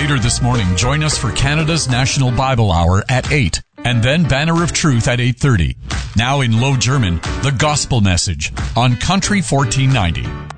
Later this morning, join us for Canada's National Bible Hour at 8, and then Banner of Truth at 8:30. Now in Low German, the Gospel Message on Country 1490.